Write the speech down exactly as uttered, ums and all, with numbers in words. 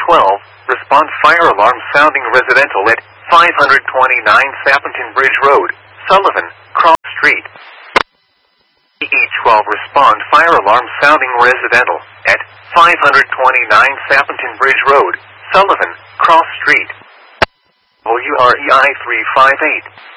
twelve, respond fire alarm sounding residential at five twenty-nine Sappington Bridge Road, Sullivan, Cross Street. E twelve, respond fire alarm sounding residential at five twenty-nine Sappington Bridge Road, Sullivan, Cross Street. W R E I three five eight.